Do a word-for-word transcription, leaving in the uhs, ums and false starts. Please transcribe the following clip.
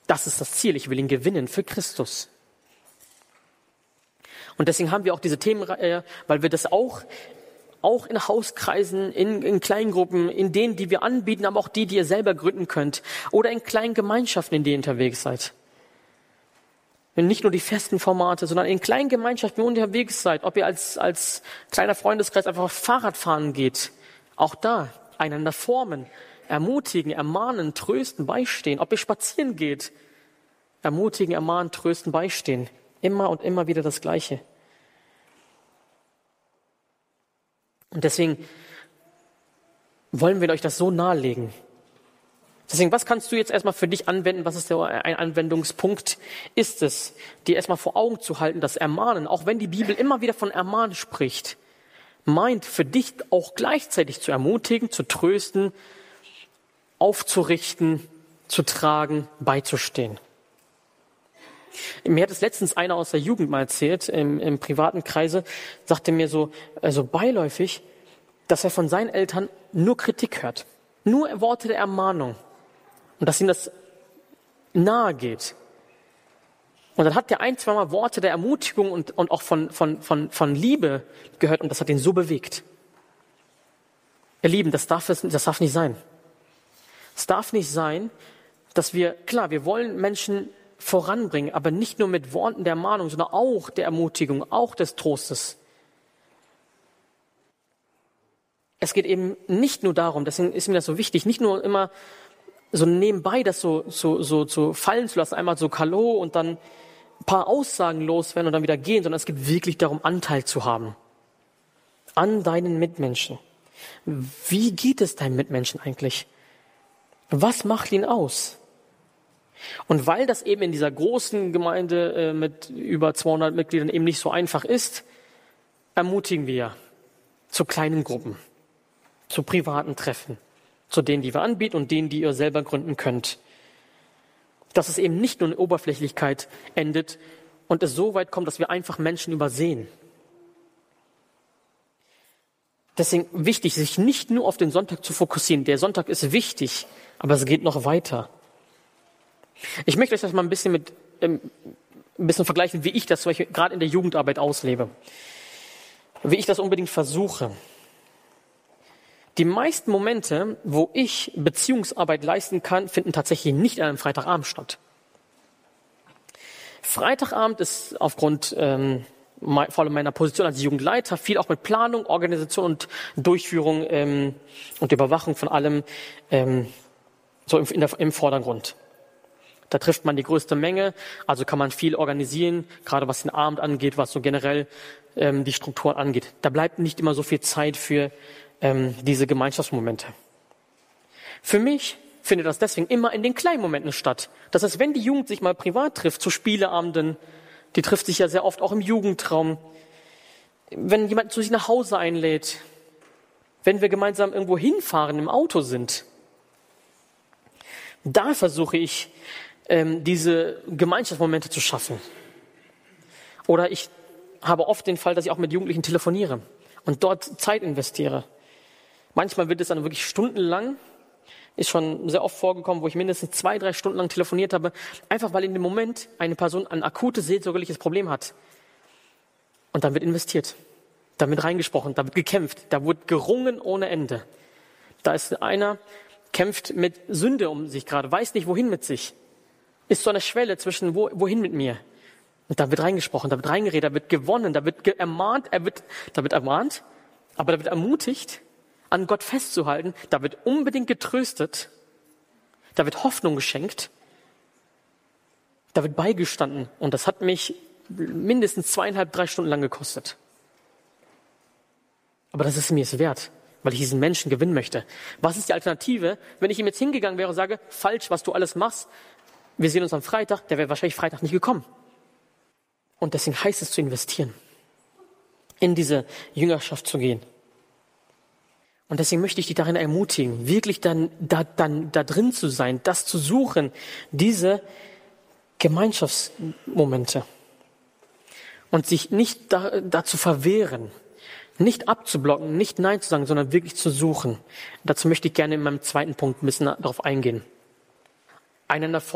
Das ist das Ziel. Ich will ihn gewinnen für Christus. Und deswegen haben wir auch diese Themenreihe, weil wir das auch, auch in Hauskreisen, in, in Kleingruppen, in denen, die wir anbieten, aber auch die, die ihr selber gründen könnt. Oder in kleinen Gemeinschaften, in denen ihr unterwegs seid. Nicht nur die festen Formate, sondern in kleinen Gemeinschaften, wo ihr unterwegs seid. Ob ihr als, als kleiner Freundeskreis einfach auf Fahrrad fahren geht. Auch da einander formen, ermutigen, ermahnen, trösten, beistehen. Ob ihr spazieren geht, ermutigen, ermahnen, trösten, beistehen. Immer und immer wieder das Gleiche. Und deswegen wollen wir euch das so nahelegen. Deswegen, was kannst du jetzt erstmal für dich anwenden? Was ist der ein Anwendungspunkt? Ist es, dir erstmal vor Augen zu halten, das Ermahnen, auch wenn die Bibel immer wieder von Ermahnen spricht, meint für dich auch gleichzeitig zu ermutigen, zu trösten, aufzurichten, zu tragen, beizustehen. Mir hat es letztens einer aus der Jugend mal erzählt, im, im privaten Kreise, sagte mir so, also beiläufig, dass er von seinen Eltern nur Kritik hört, nur Worte der Ermahnung. Und dass ihm das nahe geht. Und dann hat er ein, zwei Mal Worte der Ermutigung und, und auch von, von, von, von Liebe gehört und das hat ihn so bewegt. Ihr Lieben, das darf, das darf nicht sein. Es darf nicht sein, dass wir, klar, wir wollen Menschen voranbringen, aber nicht nur mit Worten der Ermahnung, sondern auch der Ermutigung, auch des Trostes. Es geht eben nicht nur darum, deswegen ist mir das so wichtig, nicht nur immer so nebenbei das so, so, so, so fallen zu lassen, einmal so Hallo und dann ein paar Aussagen loswerden und dann wieder gehen, sondern es geht wirklich darum, Anteil zu haben an deinen Mitmenschen. Wie geht es deinem Mitmenschen eigentlich? Was macht ihn aus? Und weil das eben in dieser großen Gemeinde äh, mit über zweihundert Mitgliedern eben nicht so einfach ist, ermutigen wir zu kleinen Gruppen, zu privaten Treffen, zu denen, die wir anbieten und denen, die ihr selber gründen könnt. Dass es eben nicht nur in Oberflächlichkeit endet und es so weit kommt, dass wir einfach Menschen übersehen. Deswegen wichtig, sich nicht nur auf den Sonntag zu fokussieren. Der Sonntag ist wichtig, aber es geht noch weiter. Ich möchte euch das mal ein bisschen mit ähm, ein bisschen vergleichen, wie ich das zum Beispiel gerade in der Jugendarbeit auslebe. Wie ich das unbedingt versuche. Die meisten Momente, wo ich Beziehungsarbeit leisten kann, finden tatsächlich nicht an einem Freitagabend statt. Freitagabend ist aufgrund ähm, vor allem meiner Position als Jugendleiter viel auch mit Planung, Organisation und Durchführung ähm, und Überwachung von allem ähm, so im, in der, im Vordergrund. Da trifft man die größte Menge, also kann man viel organisieren, gerade was den Abend angeht, was so generell ähm, die Strukturen angeht. Da bleibt nicht immer so viel Zeit für ähm, diese Gemeinschaftsmomente. Für mich findet das deswegen immer in den kleinen Momenten statt. Das heißt, wenn die Jugend sich mal privat trifft, zu Spieleabenden, die trifft sich ja sehr oft auch im Jugendraum, wenn jemand zu sich nach Hause einlädt, wenn wir gemeinsam irgendwo hinfahren, im Auto sind, da versuche ich, ähm, diese Gemeinschaftsmomente zu schaffen. Oder ich habe oft den Fall, dass ich auch mit Jugendlichen telefoniere und dort Zeit investiere. Manchmal wird es dann wirklich stundenlang, ist schon sehr oft vorgekommen, wo ich mindestens zwei, drei Stunden lang telefoniert habe, einfach weil in dem Moment eine Person ein akutes seelsorgerliches Problem hat. Und dann wird investiert, da wird reingesprochen, da wird gekämpft, da wird gerungen ohne Ende. Da ist einer, kämpft mit Sünde um sich gerade, weiß nicht, wohin mit sich. Ist so eine Schwelle zwischen wo, wohin mit mir. Und da wird reingesprochen, da wird reingeredet, da wird gewonnen, da wird ermahnt, er wird, da wird ermahnt, aber da wird ermutigt, an Gott festzuhalten, da wird unbedingt getröstet, da wird Hoffnung geschenkt, da wird beigestanden. Und das hat mich mindestens zweieinhalb, drei Stunden lang gekostet. Aber das ist mir es wert, weil ich diesen Menschen gewinnen möchte. Was ist die Alternative, wenn ich ihm jetzt hingegangen wäre und sage, falsch, was du alles machst, wir sehen uns am Freitag, der wäre wahrscheinlich Freitag nicht gekommen. Und deswegen heißt es zu investieren, in diese Jüngerschaft zu gehen. Und deswegen möchte ich dich darin ermutigen, wirklich dann da, dann da drin zu sein, das zu suchen, diese Gemeinschaftsmomente. Und sich nicht da, da zu verwehren, nicht abzublocken, nicht Nein zu sagen, sondern wirklich zu suchen. Dazu möchte ich gerne in meinem zweiten Punkt ein bisschen darauf eingehen. Einander